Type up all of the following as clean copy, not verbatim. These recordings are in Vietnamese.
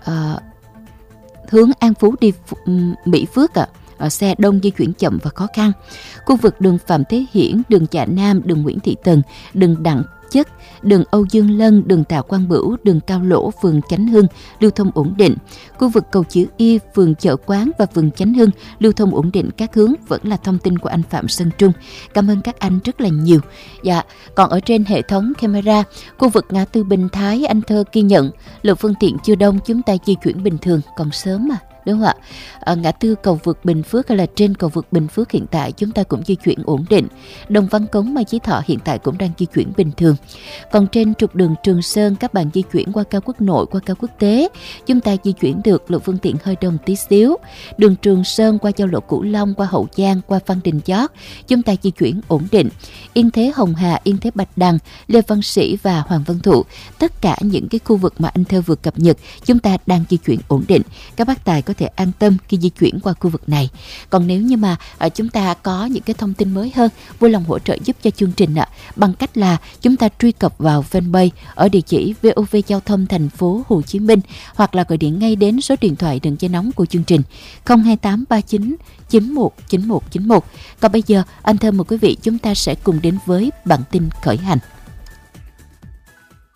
hướng An Phú đi Mỹ Phước xe đông di chuyển chậm và khó khăn. Khu vực đường Phạm Thế Hiển, đường Chạ Nam, đường Nguyễn Thị Tần, đường Đặng Chất, đường Âu Dương Lân, đường Tạ Quang Bửu, đường Cao Lỗ, phường Chánh Hưng lưu thông ổn định. Khu vực cầu Chữ Y, phường Chợ Quán và phường Chánh Hưng lưu thông ổn định các hướng. Vẫn là thông tin của anh Phạm Sơn Trung. Cảm ơn các anh rất là nhiều. Dạ, còn ở trên hệ thống camera, khu vực ngã tư Bình Thái, anh Thơ ghi nhận lượng phương tiện chưa đông, chúng ta di chuyển bình thường, còn sớm mà. Đúng không ạ? Ngã tư cầu vượt Bình Phước hay là trên cầu vượt Bình Phước hiện tại chúng ta cũng di chuyển ổn định. Đồng Văn Cống, Mai Chí Thọ hiện tại cũng đang di chuyển bình thường. Còn trên trục đường Trường Sơn, các bạn di chuyển qua cao quốc nội, qua cao quốc tế, chúng ta di chuyển được, lượng phương tiện hơi đông tí xíu. Đường Trường Sơn qua giao lộ Cửu Long, qua Hậu Giang, qua Phan Đình Giót, chúng ta di chuyển ổn định. Yên Thế Hồng Hà, Yên Thế Bạch Đằng, Lê Văn Sĩ và Hoàng Văn Thụ, tất cả những cái khu vực mà anh Thơ vừa cập nhật, chúng ta đang di chuyển ổn định. Các bác tài có thể an tâm khi di chuyển qua khu vực này. Còn nếu như mà chúng ta có những cái thông tin mới hơn, vui lòng hỗ trợ giúp cho chương trình bằng cách là chúng ta truy cập vào fanpage ở địa chỉ VOV Giao thông Thành phố Hồ Chí Minh, hoặc là gọi điện ngay đến số điện thoại đường dây nóng của chương trình 02839 919191. Còn bây giờ anh Thơ mời quý vị chúng ta sẽ cùng đến với bản tin khởi hành.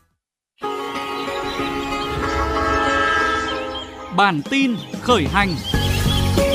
Bản tin khởi hành.